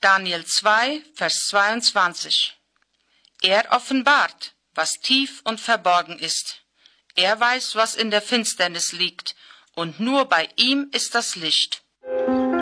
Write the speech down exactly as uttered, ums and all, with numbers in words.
Daniel zwei, Vers zweiundzwanzig. Er offenbart, was tief und verborgen ist. Er weiß, was in der Finsternis liegt, und nur bei ihm ist das Licht.